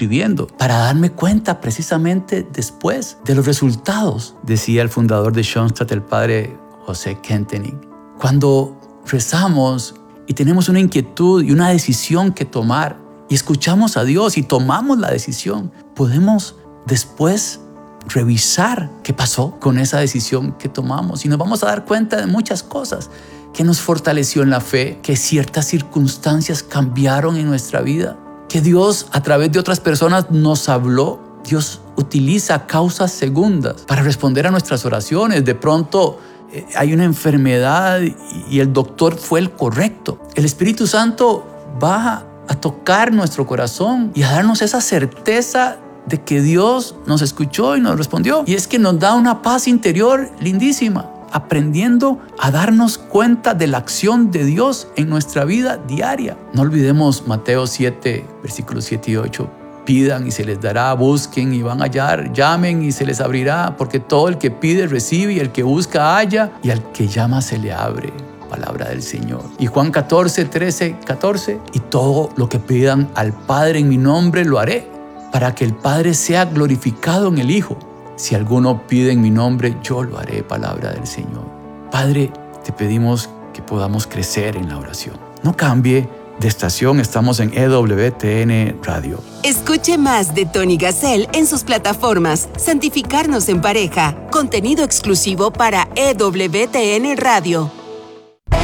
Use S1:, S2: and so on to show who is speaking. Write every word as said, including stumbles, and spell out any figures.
S1: escribiendo para darme cuenta precisamente después de los resultados, decía el fundador de Schoenstatt, el padre José Kentenich. Cuando rezamos y tenemos una inquietud y una decisión que tomar y escuchamos a Dios y tomamos la decisión, podemos después revisar qué pasó con esa decisión que tomamos y nos vamos a dar cuenta de muchas cosas, que nos fortaleció en la fe, que ciertas circunstancias cambiaron en nuestra vida, que Dios a través de otras personas nos habló. Dios utiliza causas segundas para responder a nuestras oraciones. De pronto eh, hay una enfermedad y, y el doctor fue el correcto. El Espíritu Santo va a tocar nuestro corazón y a darnos esa certeza de que Dios nos escuchó y nos respondió. Y es que nos da una paz interior lindísima, aprendiendo a darnos cuenta de la acción de Dios en nuestra vida diaria. No olvidemos Mateo siete, versículos siete y ocho. Pidan y se les dará, busquen y van a hallar, llamen y se les abrirá, porque todo el que pide recibe y el que busca halla y al que llama se le abre. Palabra del Señor. Y Juan catorce, trece, catorce. Y todo lo que pidan al Padre en mi nombre lo haré, para que el Padre sea glorificado en el Hijo. Si alguno pide en mi nombre, yo lo haré. Palabra del Señor. Padre, te pedimos que podamos crecer en la oración. No cambie de estación, estamos en E W T N Radio.
S2: Escuche más de Tony Gassel en sus plataformas Santificarnos en Pareja, contenido exclusivo para E W T N Radio.